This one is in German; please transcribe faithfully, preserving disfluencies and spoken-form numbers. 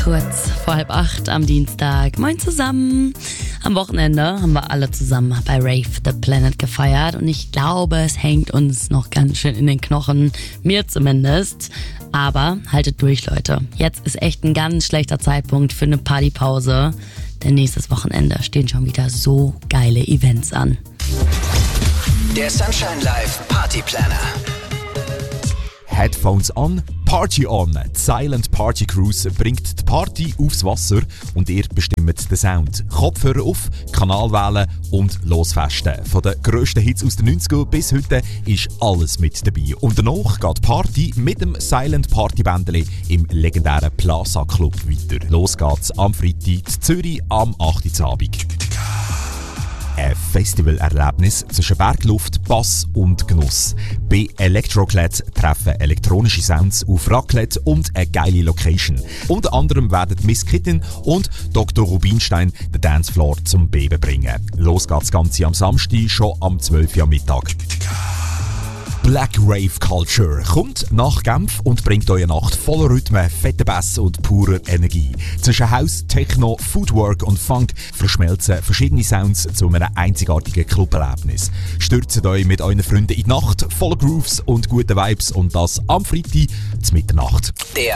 Kurz vor halb acht am Dienstag. Moin zusammen. Am Wochenende haben wir alle zusammen bei Rave the Planet gefeiert und ich glaube, es hängt uns noch ganz schön in den Knochen. Mir zumindest. Aber haltet durch, Leute. Jetzt ist echt ein ganz schlechter Zeitpunkt für eine Partypause. Denn nächstes Wochenende stehen schon wieder so geile Events an. Der Sunshine Live Party Planner. Headphones on, Party on. Die Silent Party Cruise bringt die Party aufs Wasser und ihr bestimmt den Sound. Kopfhörer auf, Kanal wählen und losfesten. Von den grössten Hits aus den neunzigern bis heute ist alles mit dabei. Und danach geht die Party mit dem Silent Party Bändeli im legendären Plaza Club weiter. Los geht's am Freitag in Zürich am acht Uhr Abend. Ein Festivalerlebnis zwischen Bergluft, Bass und Genuss. Bei Electroclad treffen elektronische Sounds auf Raclette und eine geile Location. Unter anderem werden Miss Kitten und Doktor Rubinstein den Dancefloor zum Beben bringen. Los geht's Ganze am Samstag, schon am zwölf Uhr am Mittag. Black Rave Culture kommt nach Genf und bringt euch eine Nacht voller Rhythmen, fetten Bass und purer Energie. Zwischen House, Techno, Footwork und Funk verschmelzen verschiedene Sounds zu einem einzigartigen Cluberlebnis. Stürzt euch mit euren Freunden in die Nacht, voller Grooves und guten Vibes und das am Freitag zur Mitternacht. Der